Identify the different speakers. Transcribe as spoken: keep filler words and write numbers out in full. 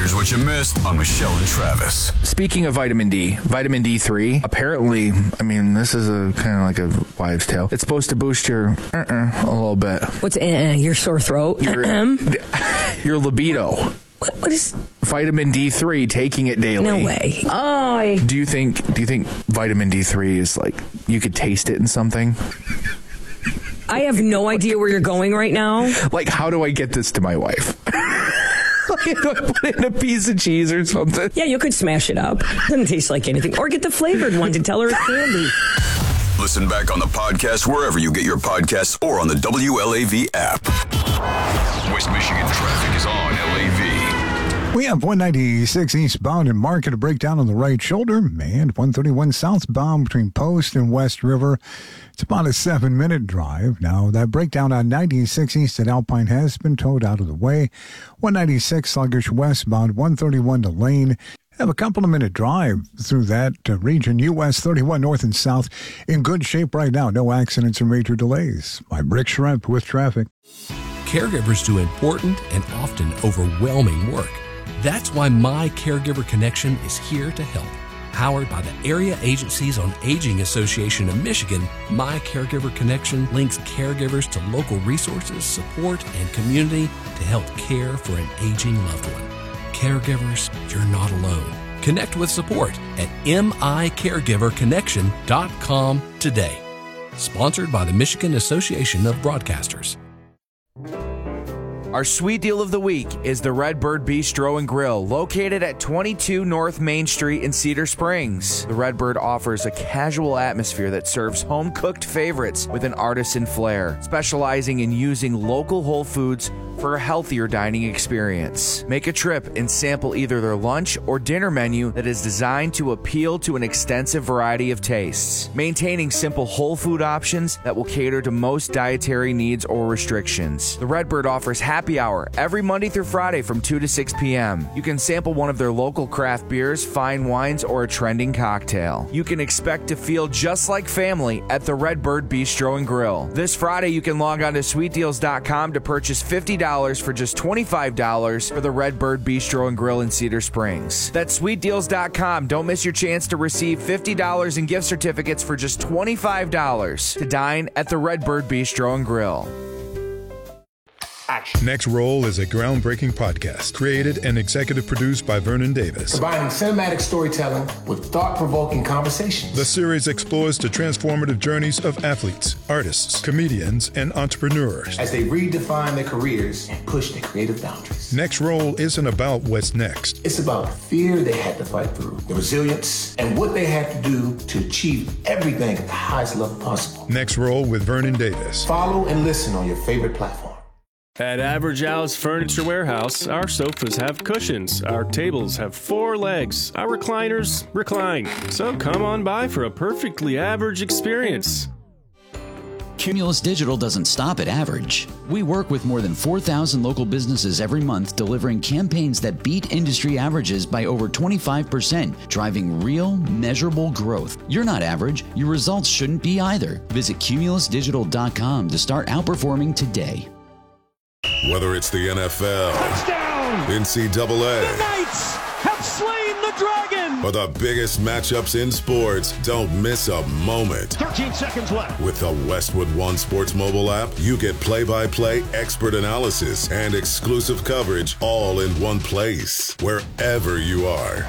Speaker 1: Here's what you missed on Michelle and Travis.
Speaker 2: Speaking of vitamin D, vitamin D three, apparently, I mean, this is a kind of like a wives' tale. It's supposed to boost your uh-uh a little bit.
Speaker 3: What's uh, your sore throat?
Speaker 2: Your, your libido.
Speaker 3: What, what is
Speaker 2: vitamin D three? Taking it daily.
Speaker 3: No way. Oh. I...
Speaker 2: Do you think? Do you think vitamin D three is like you could taste it in something?
Speaker 3: I have no idea where you're going right now.
Speaker 2: Like, how do I get this to my wife? Like, do I put it in a piece of cheese or something?
Speaker 3: Yeah, you could smash it up. It doesn't taste like anything. Or get the flavored one to tell her it's candy.
Speaker 1: Listen back on the podcast wherever you get your podcasts or on the W L A V app. West Michigan traffic is on L A V.
Speaker 4: We have one ninety-six eastbound in Market, a breakdown on the right shoulder, and one thirty-one southbound between Post and West River. It's about a seven-minute drive. Now, that breakdown on ninety-six east at Alpine has been towed out of the way. one ninety-six sluggish westbound, one thirty-one to Lane. Have a couple of minute drive through that uh, region. U S thirty-one north and south in good shape right now. No accidents or major delays. I'm Rick Shrimp with traffic.
Speaker 5: Caregivers do important and often overwhelming work. That's why My Caregiver Connection is here to help. Powered by the Area Agencies on Aging Association of Michigan, My Caregiver Connection links caregivers to local resources, support, and community to help care for an aging loved one. Caregivers, you're not alone. Connect with support at M I caregiver connection dot com today. Sponsored by the Michigan Association of Broadcasters.
Speaker 6: Our sweet deal of the week is the Redbird Bistro and Grill, located at twenty-two North Main Street in Cedar Springs. The Redbird offers a casual atmosphere that serves home-cooked favorites with an artisan flair, specializing in using local whole foods for a healthier dining experience. Make a trip and sample either their lunch or dinner menu that is designed to appeal to an extensive variety of tastes, maintaining simple whole food options that will cater to most dietary needs or restrictions. The Redbird offers happy hour every Monday through Friday from two to six p.m. You can sample one of their local craft beers, fine wines, or a trending cocktail. You can expect to feel just like family at the Redbird Bistro and Grill. This Friday, you can log on to sweet deals dot com to purchase fifty dollars for just twenty-five dollars for the Redbird Bistro and Grill in Cedar Springs. That's sweet deals dot com. Don't miss your chance to receive fifty dollars in gift certificates for just twenty-five dollars to dine at the Redbird Bistro and Grill.
Speaker 7: Action. Next Roll is a groundbreaking podcast created and executive produced by Vernon Davis.
Speaker 8: Combining cinematic storytelling with thought-provoking conversations.
Speaker 7: The series explores the transformative journeys of athletes, artists, comedians, and entrepreneurs
Speaker 8: as they redefine their careers and push their creative boundaries.
Speaker 7: Next Roll isn't about what's next.
Speaker 8: It's about the fear they had to fight through, the resilience, and what they had to do to achieve everything at the highest level possible.
Speaker 7: Next Roll with Vernon Davis.
Speaker 8: Follow and listen on your favorite platform.
Speaker 9: At Average Al's Furniture Warehouse, our sofas have cushions, our tables have four legs, our recliners recline. So come on by for a perfectly average experience.
Speaker 10: Cumulus Digital doesn't stop at average. We work with more than four thousand local businesses every month, delivering campaigns that beat industry averages by over twenty-five percent, driving real, measurable growth. You're not average. Your results shouldn't be either. Visit cumulus digital dot com to start outperforming today.
Speaker 11: Whether it's the N F L, touchdown, N C double A,
Speaker 12: the Knights have slain the dragon,
Speaker 11: or the biggest matchups in sports, don't miss a moment.
Speaker 12: thirteen seconds left.
Speaker 11: With the Westwood One Sports mobile app, you get play-by-play, expert analysis, and exclusive coverage all in one place, wherever you are.